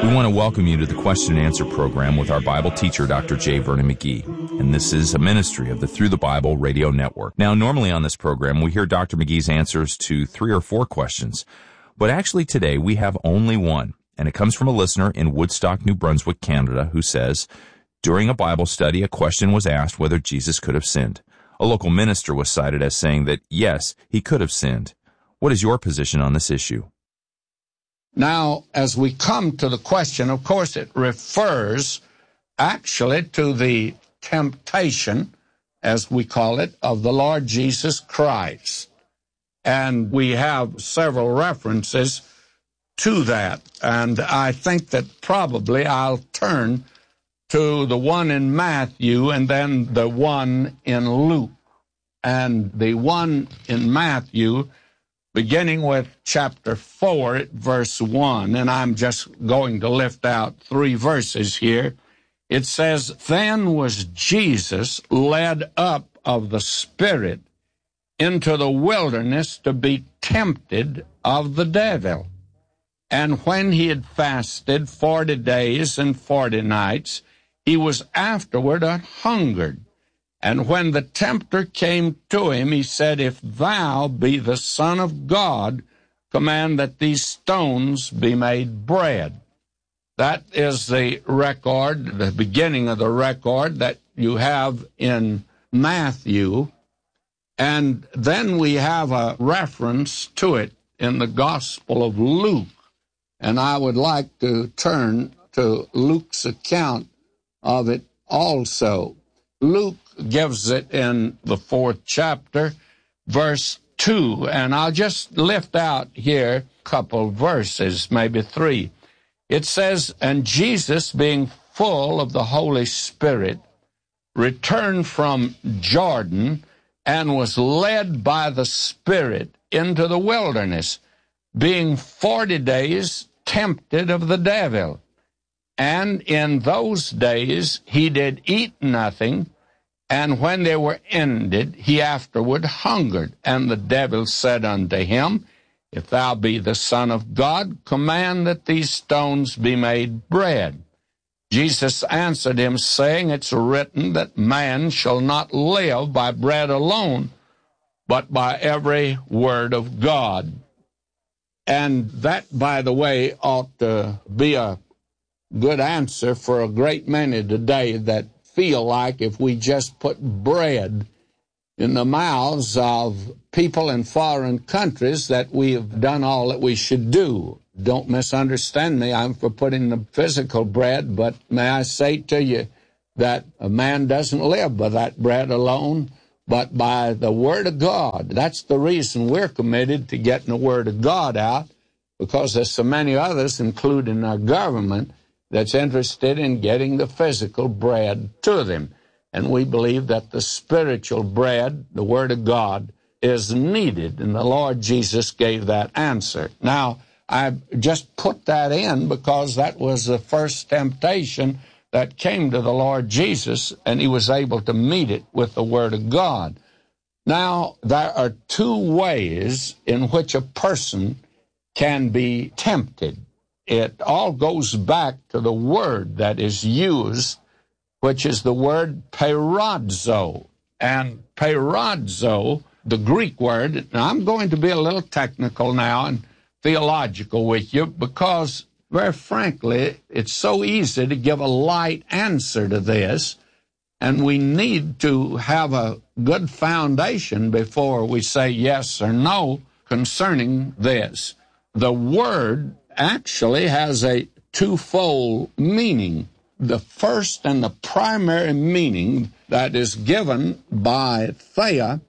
We want to welcome you to the question and answer program with our Bible teacher, Dr. J. Vernon McGee. And this is a ministry of the Through the Bible radio network. Now, normally on this program, we hear Dr. McGee's answers to 3 or 4 questions. But actually today, we have only one. And it comes from a listener in Woodstock, New Brunswick, Canada, who says, during a Bible study, a question was asked whether Jesus could have sinned. A local minister was cited as saying that, yes, he could have sinned. What is your position on this issue? Now, as we come to the question, of course, it refers actually to the temptation, as we call it, of the Lord Jesus Christ. And we have several references to that. And I think that probably I'll turn to the one in Matthew and then the one in Luke. And the one in Matthew, beginning with chapter 4, verse 1, and I'm just going to lift out 3 verses here. It says, "Then was Jesus led up of the Spirit into the wilderness to be tempted of the devil. And when he had fasted 40 days and 40 nights, he was afterward hungered. And when the tempter came to him, he said, If thou be the Son of God, command that these stones be made bread." That is the record, the beginning of the record that you have in Matthew. And then we have a reference to it in the Gospel of Luke. And I would like to turn to Luke's account of it also. Luke gives it in the 4th chapter, verse 2, and I'll just lift out here a couple verses, maybe 3. It says, "And Jesus, being full of the Holy Spirit, returned from Jordan and was led by the Spirit into the wilderness, being 40 days tempted of the devil. And in those days he did eat nothing, and when they were ended, he afterward hungered. And the devil said unto him, If thou be the Son of God, command that these stones be made bread. Jesus answered him, saying, It's written that man shall not live by bread alone, but by every word of God." And that, by the way, ought to be a good answer for a great many today that feel like if we just put bread in the mouths of people in foreign countries that we have done all that we should do. Don't misunderstand me. I'm for putting the physical bread, but may I say to you that a man doesn't live by that bread alone, but by the Word of God. That's the reason we're committed to getting the Word of God out, because there's so many others, including our government, that's interested in getting the physical bread to them. And we believe that the spiritual bread, the Word of God, is needed, and the Lord Jesus gave that answer. Now, I just put that in because that was the first temptation that came to the Lord Jesus, and he was able to meet it with the Word of God. Now, there are 2 ways in which a person can be tempted. It all goes back to the word that is used, which is the word peirazo. And peirazo, the Greek word, now I'm going to be a little technical now and theological with you because, very frankly, it's so easy to give a light answer to this, and we need to have a good foundation before we say yes or no concerning this. The word actually has a 2-fold meaning. The first and the primary meaning that is given by Thayer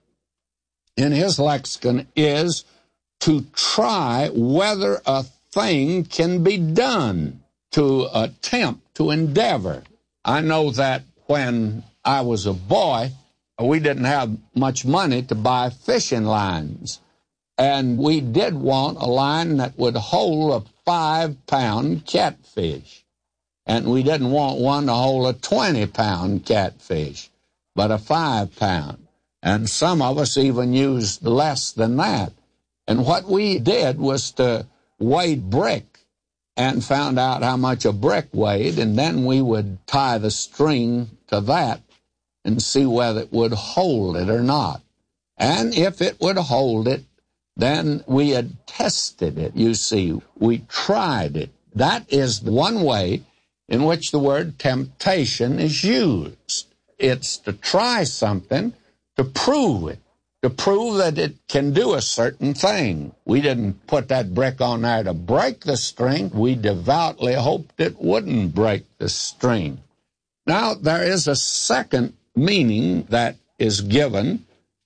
in his lexicon is to try whether a thing can be done, to attempt, to endeavor. I know that when I was a boy, we didn't have much money to buy fishing lines. And we did want a line that would hold a 5-pound catfish. And we didn't want one to hold a 20-pound catfish, but a 5-pound. And some of us even used less than that. And what we did was to weigh brick and found out how much a brick weighed, and then we would tie the string to that and see whether it would hold it or not. And if it would hold it, then we had tested it, you see. We tried it. That is one way in which the word temptation is used. It's to try something, to prove it, to prove that it can do a certain thing. We didn't put that brick on there to break the string. We devoutly hoped it wouldn't break the string. Now, there is a second meaning that is given,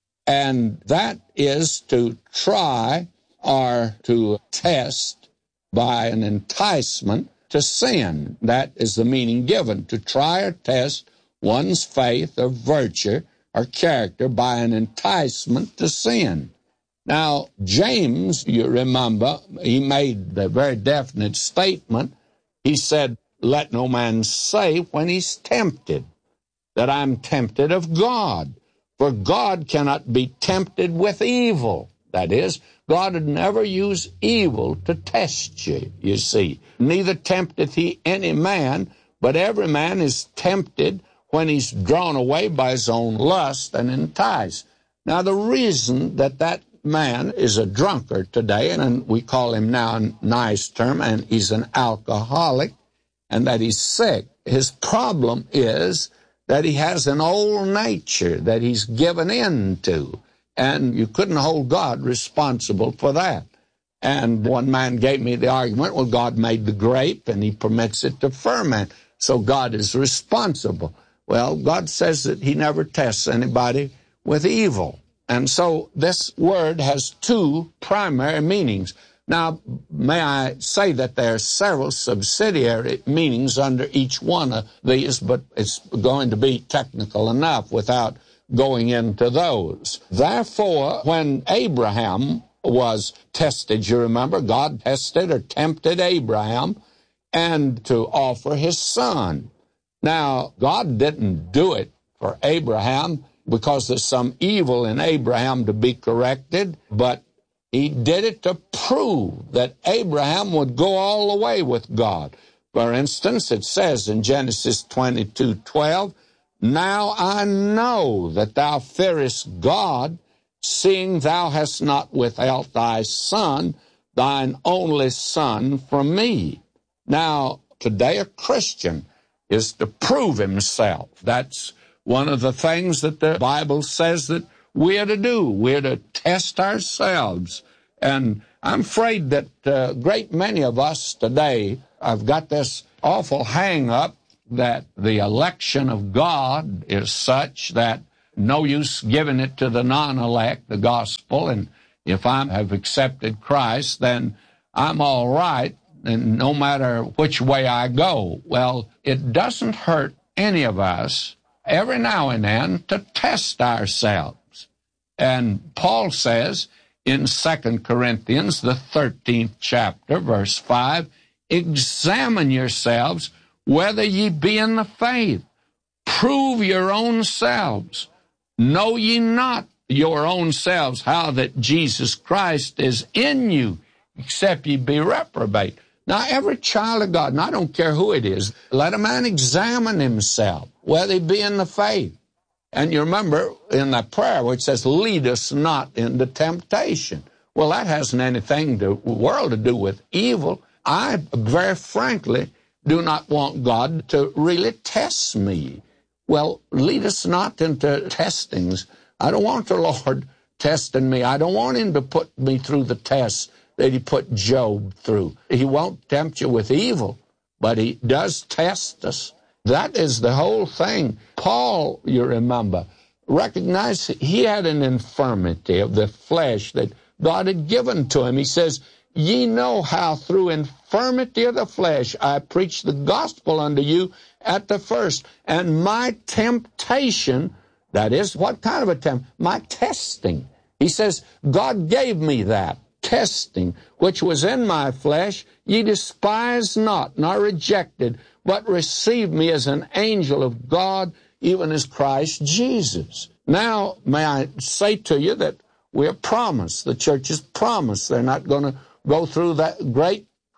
and that is to try or to test by an enticement to sin. That is the meaning given, to try or test one's faith or virtue or character by an enticement to sin. Now, James, you remember, he made the very definite statement. He said, let no man say when he's tempted that I'm tempted of God. For God cannot be tempted with evil. That is, God would never use evil to test you, you see. Neither tempteth he any man, but every man is tempted when he's drawn away by his own lust and enticed. Now, the reason that that man is a drunkard today, and we call him now a nice term, and he's an alcoholic, and that he's sick, his problem is that he has an old nature that he's given in to, and you couldn't hold God responsible for that. And one man gave me the argument, well, God made the grape, and he permits it to ferment, so God is responsible. Well, God says that he never tests anybody with evil. And so this word has two primary meanings. Now, may I say that there are several subsidiary meanings under each one of these, but it's going to be technical enough without going into those. Therefore, when Abraham was tested, you remember, God tested or tempted Abraham and to offer his son. Now, God didn't do it for Abraham because there's some evil in Abraham to be corrected, but he did it to prove that Abraham would go all the way with God. For instance, it says in Genesis 22:12, now I know that thou fearest God, seeing thou hast not withheld thy son, thine only son, from me. Now, today a Christian is to prove himself. That's one of the things that the Bible says that we are to do. We're to test ourselves. And I'm afraid that a great many of us today have got this awful hang-up that the election of God is such that no use giving it to the non-elect, the gospel, and if I have accepted Christ, then I'm all right, and no matter which way I go. Well, it doesn't hurt any of us every now and then to test ourselves. And Paul says in 2 Corinthians, the 13th chapter, verse 5, examine yourselves whether ye be in the faith. Prove your own selves. Know ye not your own selves how that Jesus Christ is in you, except ye be reprobate. Now, every child of God, and I don't care who it is, let a man examine himself, whether he be in the faith. And you remember in that prayer where it says, lead us not into temptation. Well, that hasn't anything to the world to do with evil. I very frankly do not want God to really test me. Well, lead us not into testings. I don't want the Lord testing me. I don't want him to put me through the tests that he put Job through. He won't tempt you with evil, but he does test us. That is the whole thing. Paul, you remember, recognized he had an infirmity of the flesh that God had given to him. He says, ye know how through infirmity of the flesh I preached the gospel unto you at the first. And my temptation, that is, what kind of a tempt? My testing. He says, God gave me that testing, which was in my flesh, ye despised not, nor rejected, but received me as an angel of God, even as Christ Jesus. Now, may I say to you that we're promised, the church is promised, they're not going to go through that great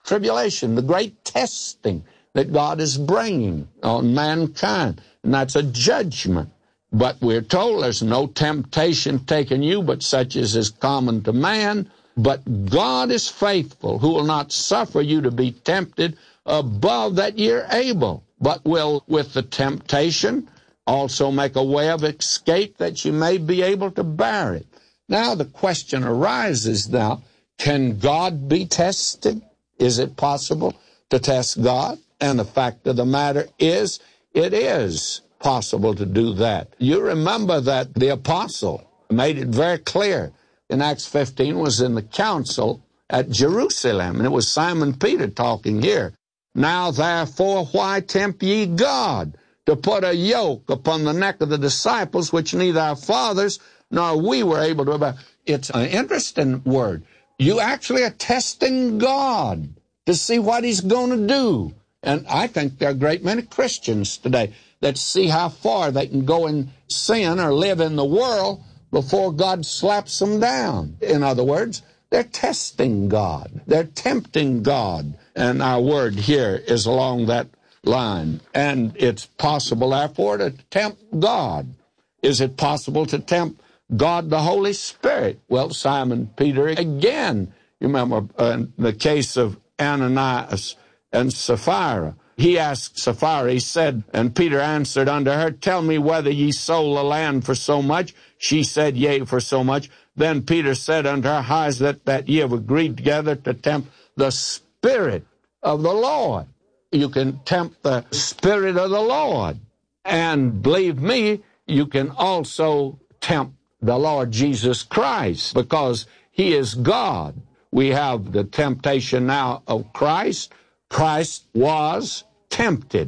tribulation, the great testing that God is bringing on mankind, and that's a judgment. But we're told there's no temptation taken you but such as is common to man. But God is faithful, who will not suffer you to be tempted above that you're able, but will with the temptation also make a way of escape that you may be able to bear it. Now the question arises now, can God be tested? Is it possible to test God? And the fact of the matter is, it is possible to do that. You remember that the apostle made it very clear in Acts 15 was in the council at Jerusalem, and it was Simon Peter talking here. Now therefore, why tempt ye God to put a yoke upon the neck of the disciples, which neither our fathers nor we were able to bear? It's an interesting word. You actually are testing God to see what he's going to do. And I think there are a great many Christians today that see how far they can go in sin or live in the world before God slaps them down. In other words, they're testing God. They're tempting God. And our word here is along that line. And it's possible, therefore, to tempt God. Is it possible to tempt God the Holy Spirit? Well, Simon Peter, again, you remember the case of Ananias and Sapphira. He asked Sapphira, he said, and Peter answered unto her, tell me whether ye sold the land for so much. She said, yea, for so much. Then Peter said unto her, how is it that ye have agreed together to tempt the Spirit of the Lord? You can tempt the Spirit of the Lord. And believe me, you can also tempt the Lord Jesus Christ, because he is God. We have the temptation now of Christ. Christ was tempted.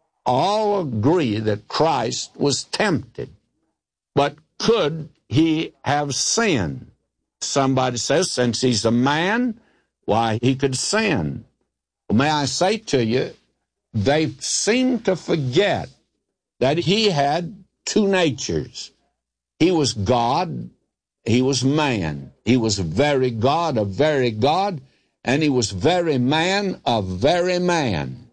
All agree that Christ was tempted. But could he have sinned? Somebody says, since he's a man, why, he could sin. Well, may I say to you, they seem to forget that he had two natures. He was God, he was man. He was very God, a very God, and he was very man, a very man.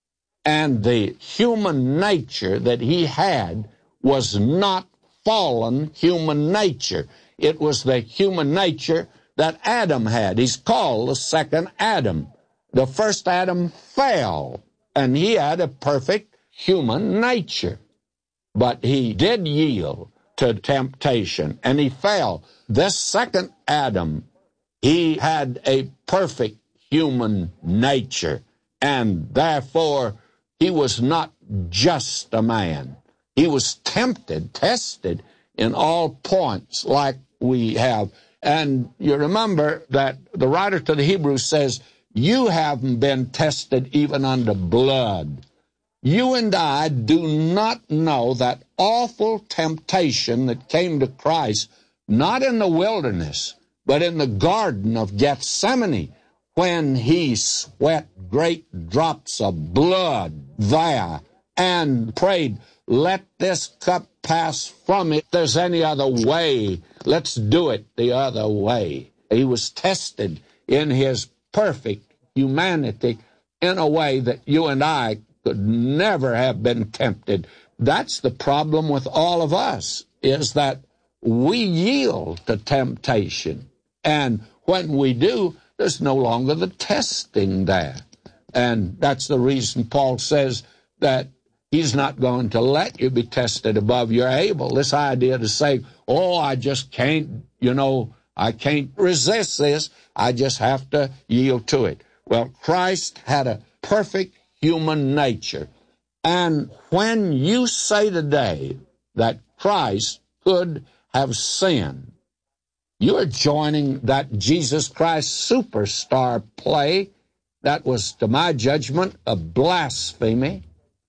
And the human nature that he had was not fallen human nature. It was the human nature that Adam had. He's called the second Adam. The first Adam fell, and he had a perfect human nature. But he did yield to temptation, and he fell. This second Adam, he had a perfect human nature, and therefore he was not just a man. He was tempted, tested in all points like we have. And you remember that the writer to the Hebrews says, you haven't been tested even unto blood. You and I do not know that awful temptation that came to Christ, not in the wilderness, but in the Garden of Gethsemane, when he sweat great drops of blood there and prayed, let this cup pass from me. If there's any other way, let's do it the other way. He was tested in his perfect humanity in a way that you and I could never have been tempted. That's the problem with all of us, is that we yield to temptation. And when we do, there's no longer the testing there. And that's the reason Paul says that he's not going to let you be tested above you're able. This idea to say, oh, I just can't, I can't resist this. I just have to yield to it. Well, Christ had a perfect human nature. And when you say today that Christ could have sinned, you're joining that Jesus Christ superstar play that was, to my judgment, a blasphemy,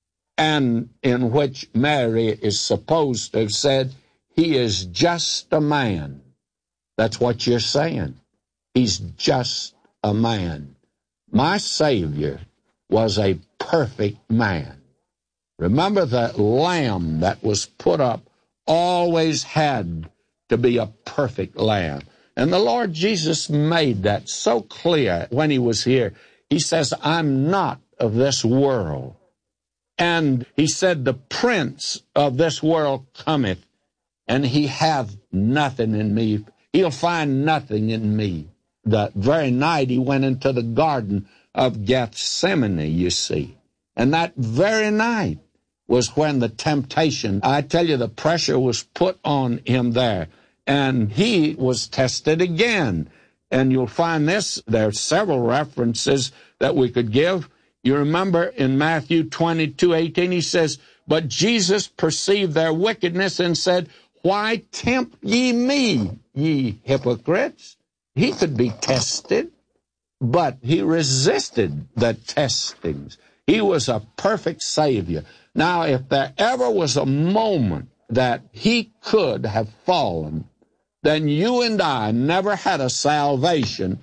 and in which Mary is supposed to have said, he is just a man. That's what you're saying. He's just a man. My Savior was a perfect man. Remember, the lamb that was put up always had to be a perfect lamb. And the Lord Jesus made that so clear when he was here. He says, I'm not of this world. And he said, the prince of this world cometh, and he hath nothing in me. He'll find nothing in me. The very night he went into the Garden of Gethsemane, you see. And that very night was when the temptation, I tell you, the pressure was put on him there. And he was tested again. And you'll find this, there are several references that we could give. You remember in Matthew 22:18, he says, but Jesus perceived their wickedness and said, why tempt ye me, ye hypocrites? He could be tested, but he resisted the testings. He was a perfect Savior. Now, if there ever was a moment that he could have fallen, then you and I never had a salvation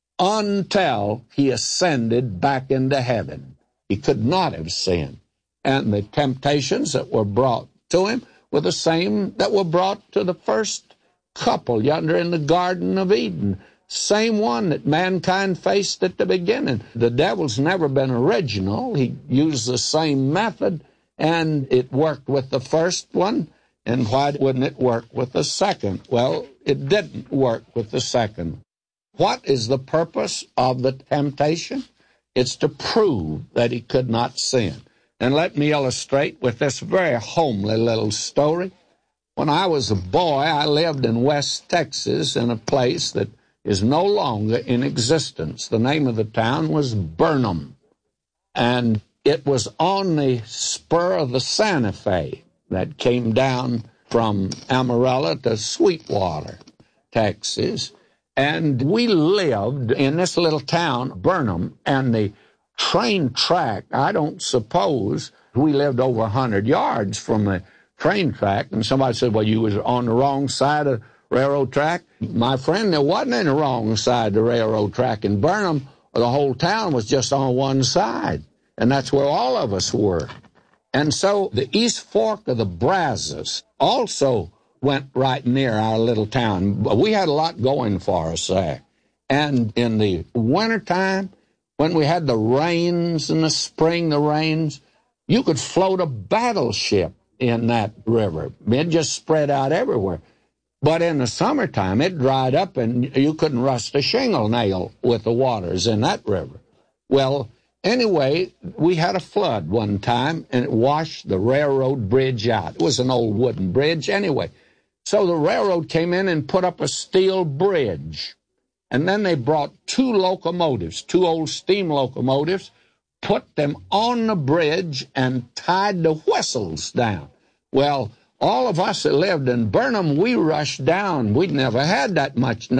until he ascended back into heaven. He could not have sinned. And the temptations that were brought to him were the same that were brought to the first couple yonder in the Garden of Eden. Same one that mankind faced at the beginning. The devil's never been original. He used the same method, and it worked with the first one. And why wouldn't it work with the second? Well, it didn't work with the second. What is the purpose of the temptation? It's to prove that he could not sin. And let me illustrate with this very homely little story. When I was a boy, I lived in West Texas in a place that is no longer in existence. The name of the town was Burnham. And it was on the spur of the Santa Fe that came down from Amarillo to Sweetwater, Texas. And we lived in this little town, Burnham, and the train track, I don't suppose, we lived over 100 yards from the train track, and somebody said, well, you was on the wrong side of the railroad track. My friend, there wasn't any wrong side of the railroad track in Burnham. The whole town was just on one side, and that's where all of us were. And so the East Fork of the Brazos also went right near our little town. We had a lot going for us there. And in the wintertime, when we had the rains, in the spring, the rains, you could float a battleship in that river. It just spread out everywhere. But in the summertime, it dried up, and you couldn't rust a shingle nail with the waters in that river. Well, anyway, we had a flood one time, and it washed the railroad bridge out. It was an old wooden bridge anyway. So the railroad came in and put up a steel bridge. And then they brought two locomotives, two old steam locomotives, put them on the bridge and tied the whistles down. Well, all of us that lived in Burnham, we rushed down. We'd never had that much